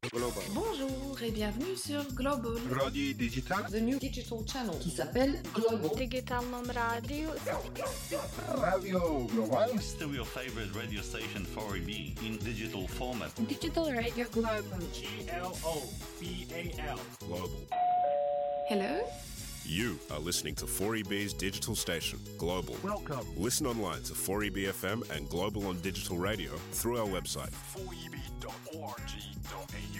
Global. Bonjour et bienvenue sur Global. Radio Digital. The new digital channel qui s'appelle Global. Digitalnom radio. Radio Global. Still your favorite radio station 4EB in digital format. Digital Radio Global. GLOBAL. Global. Hello. You are listening to 4EB's digital station, Global. Welcome. Listen online to 4EB FM and Global on digital radio through our website. 4EB.org.au